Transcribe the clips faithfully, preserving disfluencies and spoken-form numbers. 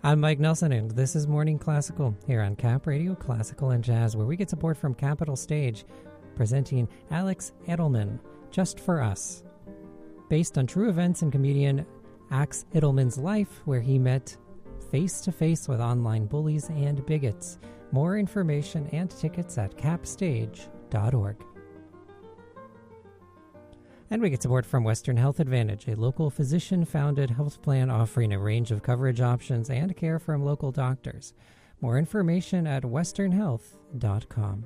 I'm Mike Nelson, and this is Morning Classical here on Cap Radio Classical and Jazz, where we get support from Capitol Stage, presenting Alex Edelman, Just for Us. Based on true events and comedian Axe Edelman's life, where he met face-to-face with online bullies and bigots. More information and tickets at capstage dot org. And we get support from Western Health Advantage, a local physician-founded health plan offering a range of coverage options and care from local doctors. More information at western health dot com.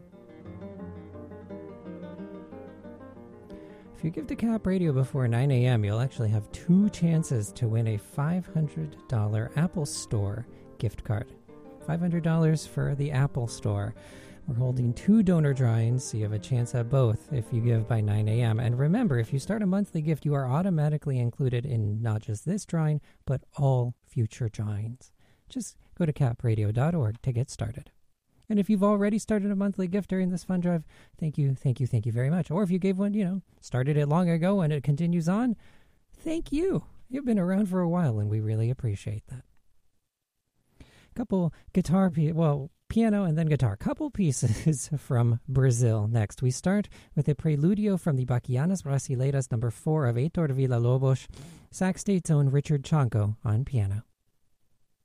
If you give to Cap Radio before nine a.m., you'll actually have two chances to win a five hundred dollars Apple Store gift card. five hundred dollars for the Apple Store. We're holding two donor drawings, so you have a chance at both if you give by nine a.m. And remember, if you start a monthly gift, you are automatically included in not just this drawing, but all future drawings. Just go to cap radio dot org to get started. And if you've already started a monthly gift during this fund drive, thank you, thank you, thank you very much. Or if you gave one, you know, started it long ago and it continues on, thank you. You've been around for a while, and we really appreciate that. Couple guitar, p- well, piano and then guitar. Couple pieces from Brazil next. We start with a preludio from the Baquianas Brasileiras number four of Heitor Villa-Lobos, sax state's own Richard Chanco on piano.